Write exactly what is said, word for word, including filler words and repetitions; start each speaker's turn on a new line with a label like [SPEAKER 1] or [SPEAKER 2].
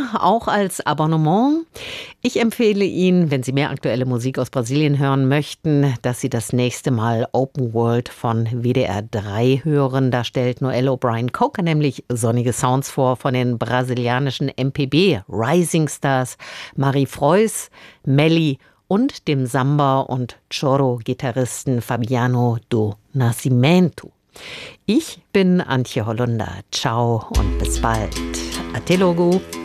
[SPEAKER 1] auch als Abonnement. Ich empfehle Ihnen, wenn Sie mehr aktuelle Musik aus Brasilien hören möchten, dass Sie das nächste Mal Open World von W D R drei hören. Da stellt Noel O'Brien Coker nämlich sonnige Sounds vor von den brasilianischen M P B Rising Stars Marie Freus, Melly und dem Samba- und Choro-Gitarristen Fabiano do Nascimento. Ich bin Antje Hollunder. Ciao und bis bald. Até logo.